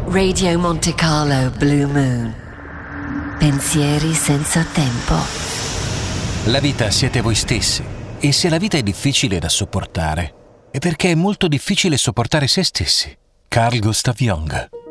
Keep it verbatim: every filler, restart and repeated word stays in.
Radio Monte Carlo Blue Moon. Pensieri senza tempo. La vita siete voi stessi, e se la vita è difficile da sopportare, è perché è molto difficile sopportare se stessi. Carl Gustav Jung.